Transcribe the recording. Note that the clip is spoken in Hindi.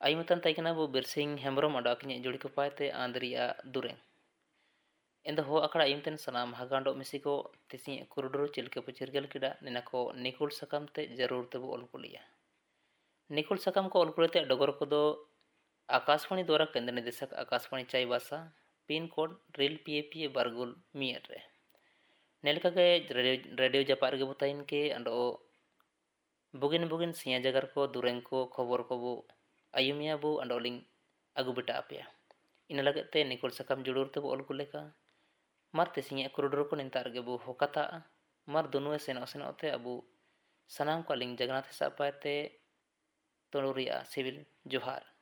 Ayumutan taikana bu bersing hembrom adakinya jodi kapate andria dureng. Enda ho akara ayumten sanam hagando misiko tisi kuruduru chilke puchirgel kida ninako nikul sakam te jarur tebu olkuliya. Nikul सकम को अलकुलते डगर को दो आकाशवाणी द्वारा केंद्र निदेशक आकाशवाणी चाईबासा पिन कोड रिल पीए बारगुल मियर रे नेलका के रेडियो जापार के बताइन के अंडो बुगिन सिया जगर को दुरेंग को खबर को बु आयुमिया बु अंडोलिंग अगु बेटा आपया इन लगते निकुल सकम जुड़ुर ते बु अलकुले का मार तेसिया कुरुडर को निंतार के बु होकाता मार दोनों सेनोते अबु सनाम को लिंग जगन्नाथ सापाते तोड़ुरिया सिविल जोहार।